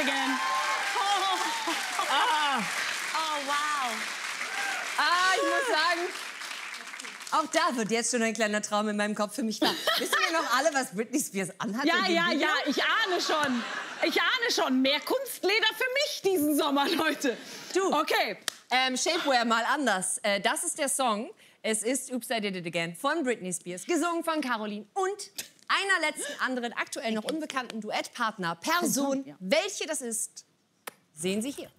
again. Oh, wow. Ich muss sagen, auch da wird jetzt schon ein kleiner Traum in meinem Kopf für mich wahr. Wissen wir noch alle, was Britney Spears anhat? Ja, ich ahne schon. Ich ahne schon. Mehr Kunstleder für mich diesen Sommer, Leute. Du. Okay. Shapewear mal anders. Das ist der Song. Es ist Oops, I Did It Again von Britney Spears, gesungen von Caroline und einer letzten anderen, aktuell noch unbekannten Duettpartner, Person. Ja. Welche das ist, sehen Sie hier.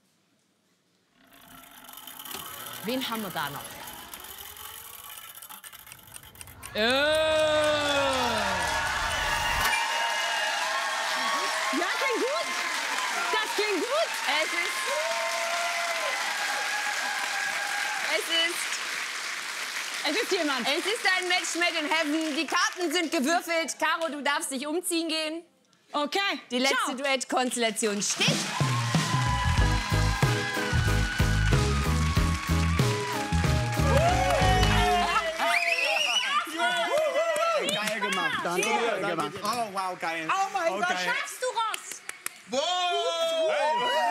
Wen haben wir da noch? Ja, klingt gut. Das klingt gut. Es ist jemand. Es ist ein Match made in heaven. Die Karten sind gewürfelt. Caro, du darfst dich umziehen gehen. Okay. Die letzte Ciao. Duettkonstellation steht. Geil gemacht. Danke. Geil gemacht. Oh, wow, geil. Oh mein Gott, geil. schaffst du, Ross? Wow.